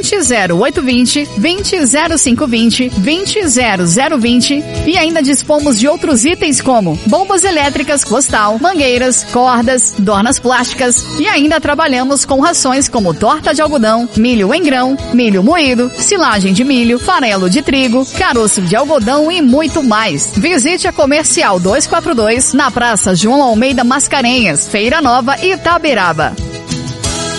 200820, 200520, 20020 e ainda dispomos de outros itens como bombas elétricas, costal, mangueiras, cordas, dornas plásticas e ainda trabalhamos com rações como torta de algodão, milho em grão, milho moído, silagem de milho, farelo de trigo, caroço de algodão e muito mais. Visite a Comercial 242 na Praça João Almeida Mascarenhas, Feira Nova, Itaberaba.